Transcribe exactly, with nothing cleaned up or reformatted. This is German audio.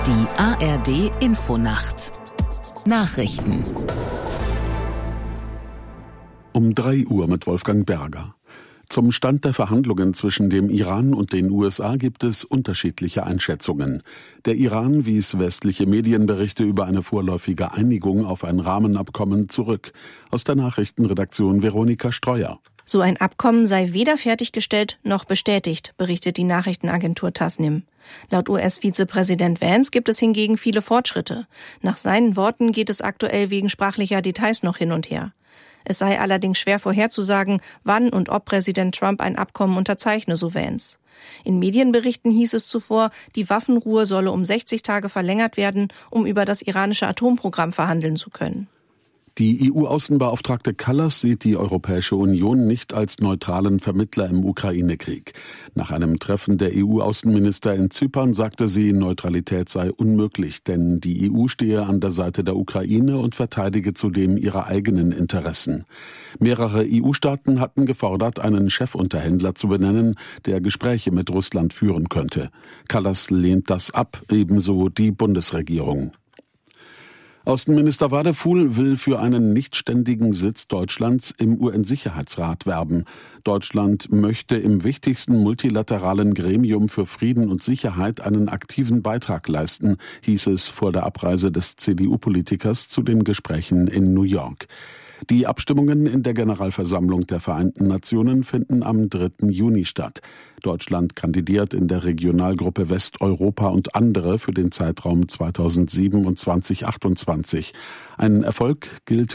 Die A R D-Infonacht Nachrichten Um drei Uhr mit Wolfgang Berger. Zum Stand der Verhandlungen zwischen dem Iran und den U S A gibt es unterschiedliche Einschätzungen. Der Iran wies westliche Medienberichte über eine vorläufige Einigung auf ein Rahmenabkommen zurück. Aus der Nachrichtenredaktion Veronika Streuer. So ein Abkommen sei weder fertiggestellt noch bestätigt, berichtet die Nachrichtenagentur Tasnim. Laut U S-Vizepräsident Vance gibt es hingegen viele Fortschritte. Nach seinen Worten geht es aktuell wegen sprachlicher Details noch hin und her. Es sei allerdings schwer vorherzusagen, wann und ob Präsident Trump ein Abkommen unterzeichne, so Vance. In Medienberichten hieß es zuvor, die Waffenruhe solle um sechzig Tage verlängert werden, um über das iranische Atomprogramm verhandeln zu können. Die E U-Außenbeauftragte Kallas sieht die Europäische Union nicht als neutralen Vermittler im Ukraine-Krieg. Nach einem Treffen der E U-Außenminister in Zypern sagte sie, Neutralität sei unmöglich, denn die E U stehe an der Seite der Ukraine und verteidige zudem ihre eigenen Interessen. Mehrere E U-Staaten hatten gefordert, einen Chefunterhändler zu benennen, der Gespräche mit Russland führen könnte. Kallas lehnt das ab, ebenso die Bundesregierung. Außenminister Wadefuhl will für einen nichtständigen Sitz Deutschlands im U N-Sicherheitsrat werben. Deutschland möchte im wichtigsten multilateralen Gremium für Frieden und Sicherheit einen aktiven Beitrag leisten, hieß es vor der Abreise des C D U-Politikers zu den Gesprächen in New York. Die Abstimmungen in der Generalversammlung der Vereinten Nationen finden am dritten Juni statt. Deutschland kandidiert in der Regionalgruppe Westeuropa und andere für den Zeitraum zweitausendsieben und zweitausendachtundzwanzig. Ein Erfolg gilt